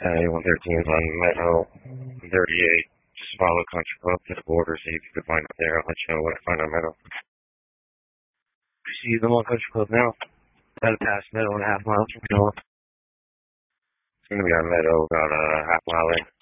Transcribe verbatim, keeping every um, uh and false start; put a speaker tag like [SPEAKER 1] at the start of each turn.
[SPEAKER 1] Uh, one thirteen is on Meadow thirty-eight. Just follow Country Club to the border, see if you can find it there. I'll let you know what I find on Meadow. See them on Country Club now. Gotta pass Meadow in a half mile from Canova. It's gonna be on Meadow about a half mile in.